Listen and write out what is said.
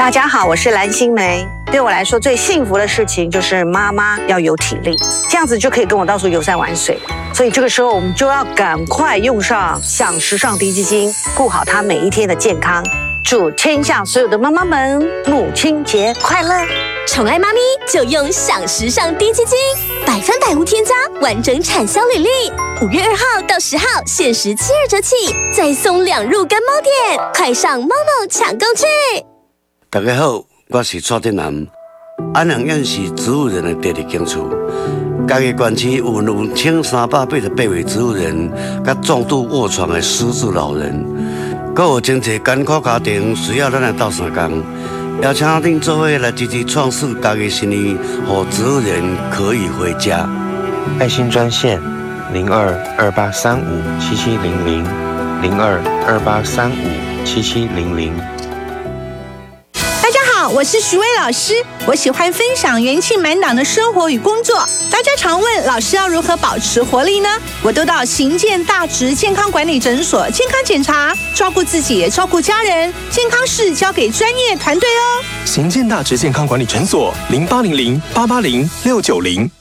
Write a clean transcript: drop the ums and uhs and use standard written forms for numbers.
大家好，我是蓝心湄。对我来说，最幸福的事情就是妈妈要有体力，这样子就可以跟我到处游山玩水。所以这个时候，我们就要赶快用上享时尚低基金，顾好她每一天的健康。祝天下所有的妈妈们母亲节快乐！ 宠爱妈咪就用享时尚低基金，100%无添加，完整产销履历。5月2号到10号限时72折起，再送2入干猫店，快上猫猫抢购去！ 大家好，我是蔡振南。安阳县是植物人的第二警处，嘉义县区有2388位植物人，甲重度卧床的失智老人，还有真侪艰苦家庭需要咱来斗相共。邀请恁做伙来积极创设嘉义新年，让植物人可以回家。 爱心专线0228357700，0228357700。 我是徐薇老师，我喜欢分享元气满档的生活与工作。大家常问老师要如何保持活力呢？我都到行健大直健康管理诊所健康检查，照顾自己也照顾家人，健康事交给专业团队哦。 行健大直健康管理诊所0800880690。